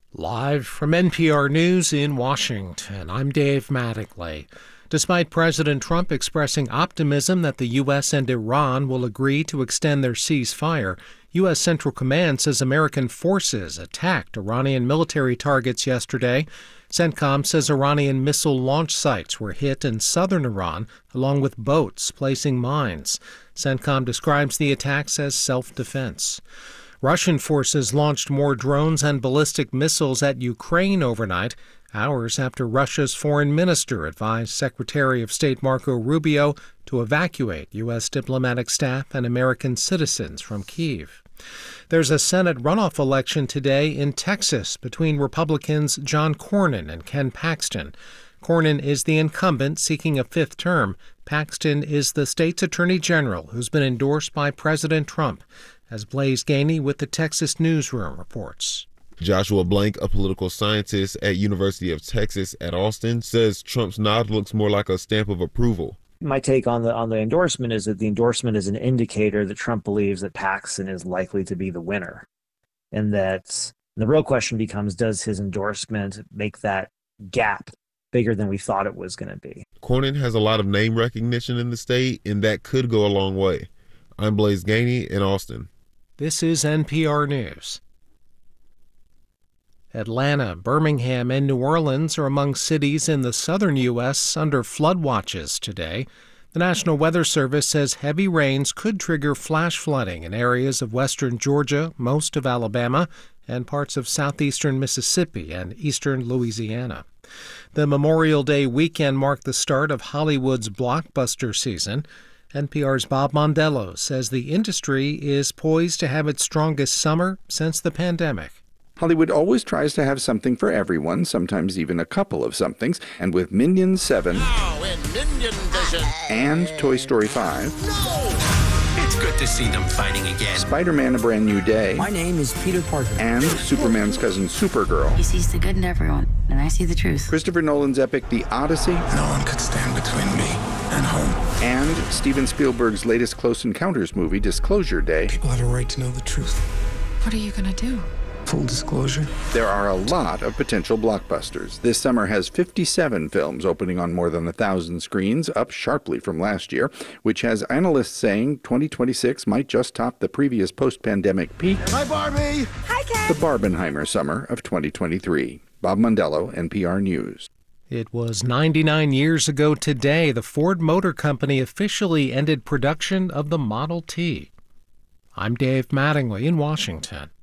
Live from NPR News in Washington, I'm Dave Mattingly. Despite President Trump expressing optimism that the U.S. and Iran will agree to extend their ceasefire, U.S. Central Command says American forces attacked Iranian military targets yesterday. CENTCOM says Iranian missile launch sites were hit in southern Iran, along with boats placing mines. CENTCOM describes the attacks as self-defense. Russian forces launched more drones and ballistic missiles at Ukraine overnight, hours after Russia's foreign minister advised Secretary of State Marco Rubio to evacuate U.S. diplomatic staff and American citizens from Kyiv. There's a Senate runoff election today in Texas between Republicans John Cornyn and Ken Paxton. Cornyn is the incumbent seeking a fifth term. Paxton is the state's attorney general who's been endorsed by President Trump, as Blaise Gainey with the Texas Newsroom reports. Joshua Blank, a political scientist at University of Texas at Austin, says Trump's nod looks more like a stamp of approval. My take on the endorsement is that the endorsement is an indicator that Trump believes that Paxton is likely to be the winner. And that the real question becomes, does his endorsement make that gap bigger than we thought it was going to be? Cornyn has a lot of name recognition in the state, and that could go a long way. I'm Blaise Gainey in Austin. This is NPR News. Atlanta, Birmingham, and New Orleans are among cities in the southern U.S. under flood watches today. The National Weather Service says heavy rains could trigger flash flooding in areas of western Georgia, most of Alabama, and parts of southeastern Mississippi and eastern Louisiana. The Memorial Day weekend marked the start of Hollywood's blockbuster season. NPR's Bob Mondello says the industry is poised to have its strongest summer since the pandemic. Hollywood always tries to have something for everyone, sometimes even a couple of somethings. And with Minions 7 and Toy Story 5, it's good to see them fighting again. Spider-Man: A Brand New Day, my name is Peter Parker, and Superman's cousin Supergirl. He sees the good in everyone, and I see the truth. Christopher Nolan's epic The Odyssey. No one could stand between me and home. And Steven Spielberg's latest Close Encounters movie, Disclosure Day. People have a right to know the truth. What are you going to do? Full disclosure. There are a lot of potential blockbusters. This summer has 57 films opening on more than 1,000 screens, up sharply from last year, which has analysts saying 2026 might just top the previous post-pandemic peak. Hi, Barbie! Hi, Ken! The Barbenheimer summer of 2023. Bob Mondello, NPR News. It was 99 years ago today the Ford Motor Company officially ended production of the Model T. I'm Dave Mattingly in Washington.